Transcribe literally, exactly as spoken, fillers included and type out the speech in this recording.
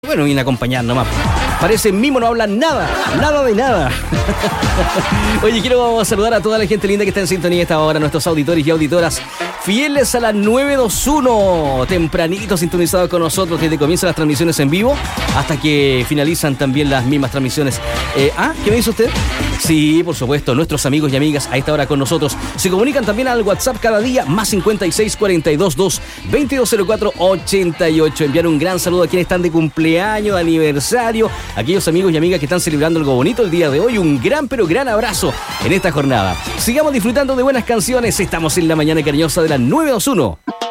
Bueno, viene a acompañar nomás. Parece mimo, no hablan nada, nada de nada. Oye, quiero saludar a toda la gente linda que está en sintonía a esta hora, nuestros auditores y auditoras fieles a la nueve dos uno, tempranito sintonizados con nosotros desde que comienzan las transmisiones en vivo hasta que finalizan también las mismas transmisiones. Eh, ¿Ah? ¿Qué me dice usted? Sí, por supuesto, nuestros amigos y amigas a esta hora con nosotros se comunican también al WhatsApp cada día, más cincuenta y seis, cuarenta y dos, dos, veintidós cero cuatro, ochenta y ocho. Enviar un gran saludo a quienes están de cumpleaños, de aniversario, aquellos amigos y amigas que están celebrando algo bonito el día de hoy. Un gran, pero gran abrazo en esta jornada. Sigamos disfrutando de buenas canciones. Estamos en la mañana cariñosa de la nueve dos uno.